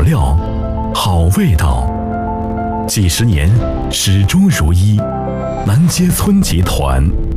料，好味道。几十年始终如一，南街村集团。